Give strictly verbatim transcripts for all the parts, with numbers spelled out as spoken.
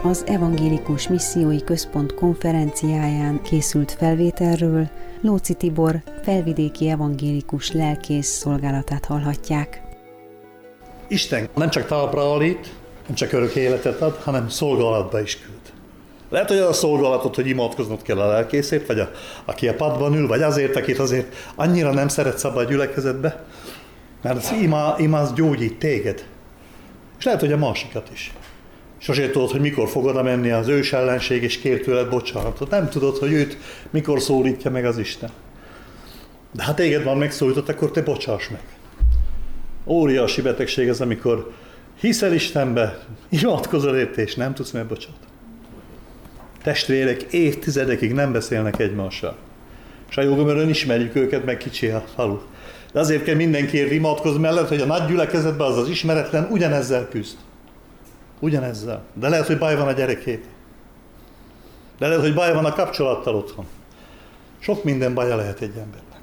az Evangélikus Missziói Központ konferenciáján készült felvételről Lóczy Tibor felvidéki evangélikus lelkész szolgálatát hallhatják. Isten nem csak talpra állít, nem csak örök életet ad, hanem szolgálatba is küld. Lehet, hogy az a szolgálatot, hogy imádkoznod kell a lelkészért, vagy a, aki a padban ül, vagy azért, akit azért annyira nem szeretsz abba a gyülekezetbe, mert az ima, ima az gyógyít téged. És lehet, hogy a másikat is. Sosem tudod, hogy mikor fog oda menni az ős ellenség, és kér tőled bocsánatot. Nem tudod, hogy őt mikor szólítja meg az Isten. De ha téged van megszólított, akkor te bocsáss meg. Óriási betegség az, amikor hiszel Istenbe, imádkozol érte, és nem tudsz megbocsátani. Testvérek évtizedekig nem beszélnek egymással. És a jogomörön ismerjük őket, meg kicsi a falu. De azért kell mindenkiért imádkozni mellett, hogy a nagy gyülekezetben az az ismeretlen ugyanezzel küzd. Ugyanezzel. De lehet, hogy baj van a gyerekét. De lehet, hogy baj van a kapcsolattal otthon. Sok minden baja lehet egy embernek.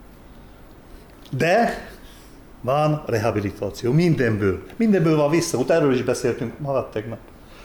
De van rehabilitáció. Mindenből. Mindenből van visszaút. Erről is beszéltünk ma tegnap.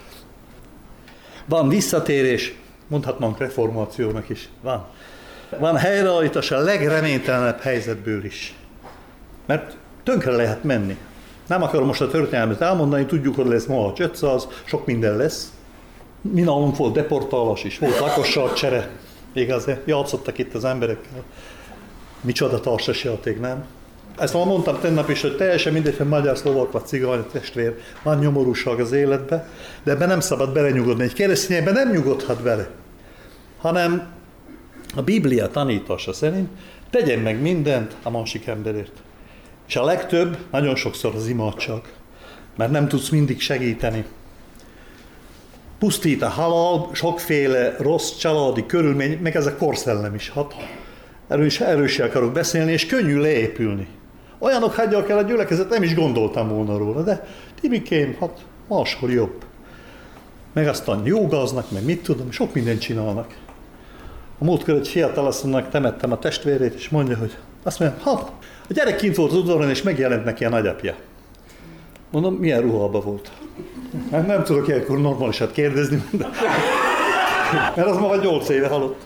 Van visszatérés, mondhatnánk reformációnak is. Van. Van helyreállítás a legreménytelenebb helyzetből is. Mert tönkre lehet menni. Nem akarom most a történelmet elmondani, tudjuk, hogy lesz ma a ötszáz, sok minden lesz. Mi nálunk volt deportálás is, volt lakosságcsere. Igaz, játszottak itt az emberekkel. Micsoda társasjáték, nem? Ezt már mondtam tegnap is, hogy teljesen mindegy, hogy magyar, szlovák vagy cigány testvér, van nyomorúság az életbe, de ebben nem szabad belenyugodni. Egy keresztény ebben nem nyugodhat bele, hanem a Biblia tanítása szerint tegyen meg mindent a másik emberért. És a legtöbb, nagyon sokszor az imádság, mert nem tudsz mindig segíteni. Pusztít a halál, sokféle rossz családi körülmény, meg ez a korszellem is hat. Erről is erősen akarok beszélni, és könnyű leépülni. Olyanok hagyják el a gyülekezet, nem is gondoltam volna róla, de Timikém, hát máshol jobb. Meg aztán jogáznak, meg mit tudom, sok mindent csinálnak. A múltkor egy fiatalasszonynak temettem a testvérét, és mondja, hogy azt mondja, ha, a gyerek kint volt az udvaron, és megjelent neki a nagyapja. Mondom, milyen ruhában volt? Nem, nem tudok ilyenkor normálisat kérdezni, de... mert az ma vagy nyolc éve halott.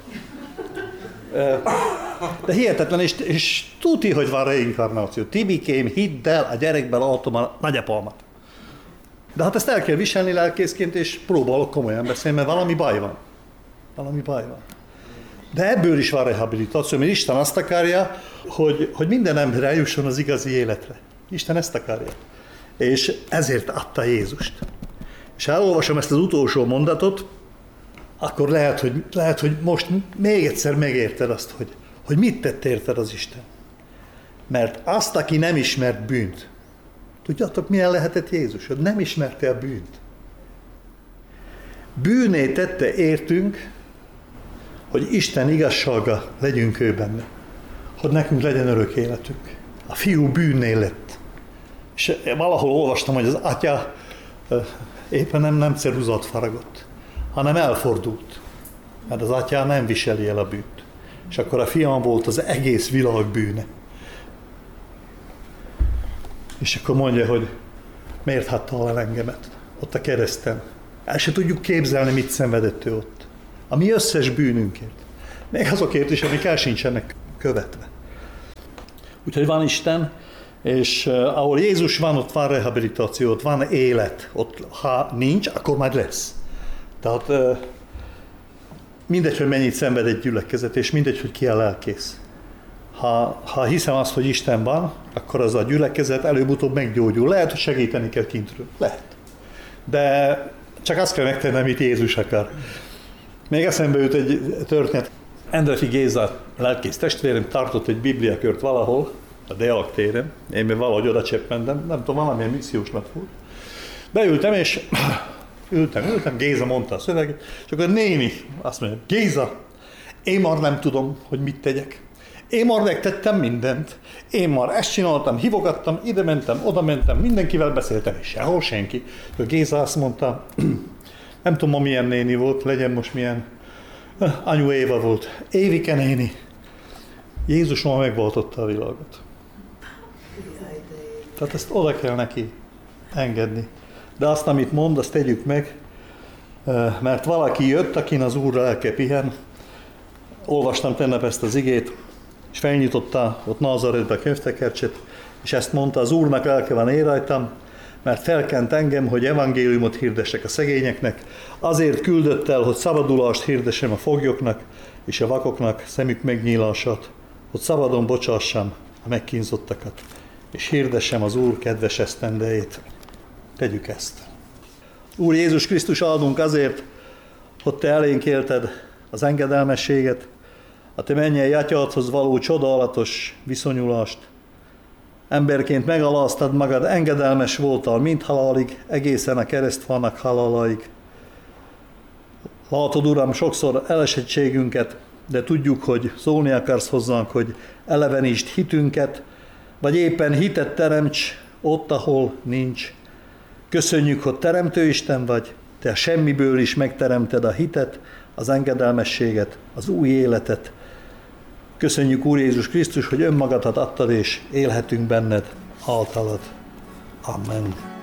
De hihetetlen, és, és tuti, hogy van reinkarnáció. Tibikém, hidd el, a gyerekben látom a nagyapámat. De hát ezt el kell viselni lelkészként, és próbálok komolyan beszélni, mert valami baj van. Valami baj van. De ebből is van rehabilitáció, mert Isten azt akarja, hogy, hogy minden ember eljusson az igazi életre. Isten ezt akarja. És ezért adta Jézust. És ha elolvasom ezt az utolsó mondatot, akkor lehet, hogy, lehet, hogy most még egyszer megérted azt, hogy, hogy mit tett érted az Isten. Mert azt, aki nem ismert bűnt, tudjátok, milyen lehetett Jézus? Hogy nem ismerte a bűnt. Bűné tette értünk, hogy Isten igazsága legyünk ő benne. Hogy nekünk legyen örök életünk. A fiú bűnné lett. És valahol olvastam, hogy az atya éppen nem, nem ceruzát faragott, hanem elfordult. Mert az atya nem viseli el a bűnt. És akkor a fiam volt az egész világ bűne. És akkor mondja, hogy miért hagytál el engemet ott a kereszten. El se tudjuk képzelni, mit szenvedett ő ott. A mi összes bűnünkért. Még azokért is, amik el sincsenek követve. Úgyhogy van Isten, és uh, ahol Jézus van, ott van rehabilitáció, ott van élet. Ott, ha nincs, akkor majd lesz. Tehát uh, mindegy, hogy mennyit szenved egy gyülekezet, és mindegy, hogy ki a lelkész. Ha, ha hiszem azt, hogy Isten van, akkor az a gyülekezet előbb-utóbb meggyógyul. Lehet, hogy segíteni kell kintről. Lehet. De csak azt kell megtenni, amit Jézus akar. Még eszembe jut egy történet. Endrefi Géza lelkész testvérem tartott egy bibliakört valahol, a Deák téren. Én még valahogy oda cseppmentem, nem tudom, valamilyen missziós nap volt. Beültem, és ültem, ültem, Géza mondta a szöveget, és akkor néni azt mondja, Géza, én már nem tudom, hogy mit tegyek. Én már megtettem mindent. Én már ezt csináltam, hívogattam, ide mentem, oda mentem, mindenkivel beszéltem, és sehol senki. A Géza azt mondta, nem tudom, ma milyen néni volt, legyen most milyen, anyu Éva volt. Évike néni, Jézus ma megváltotta a világot. Tehát ezt oda kell neki engedni. De azt, amit mond, azt tegyük meg, mert valaki jött, akin az Úr lelke pihen. Olvastam tegnap ezt az igét, és felnyitotta ott Názaretbe a könyvtekercset, és ezt mondta, az Úrnak lelke van én rajtam, mert felkent engem, hogy evangéliumot hirdessek a szegényeknek, azért küldött el, hogy szabadulást hirdessem a foglyoknak, és a vakoknak szemük megnyílását, hogy szabadon bocsássam a megkínzottakat, és hirdessem az Úr kedves esztendejét. Tegyük ezt. Úr Jézus Krisztus, áldunk azért, hogy Te elénk élted az engedelmességet, a Te mennyei atyádhoz való csodálatos viszonyulást. Emberként megaláztad magad, engedelmes voltál mind halálig, egészen a keresztfának halálaig. Látod, Uram, sokszor elesettségünket, de tudjuk, hogy szólni akarsz hozzánk, hogy elevenítsd hitünket, vagy éppen hitet teremts ott, ahol nincs. Köszönjük, hogy Teremtő Isten vagy, Te semmiből is megteremted a hitet, az engedelmességet, az új életet. Köszönjük, Úr Jézus Krisztus, hogy önmagadat adtad, és élhetünk benned, általad. Amen.